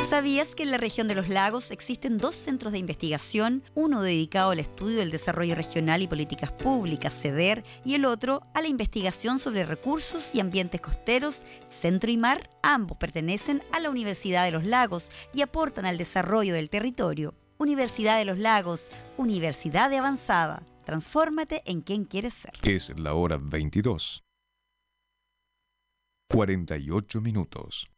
¿Sabías que en la región de los lagos existen 2 centros de investigación, uno dedicado al estudio del desarrollo regional y políticas públicas, CEDER, y el otro a la investigación sobre recursos y ambientes costeros, Centro y Mar? Ambos pertenecen a la Universidad de los Lagos y aportan al desarrollo del territorio. Universidad de los Lagos, universidad de avanzada. Transfórmate en quien quieres ser. Es la hora 22:48.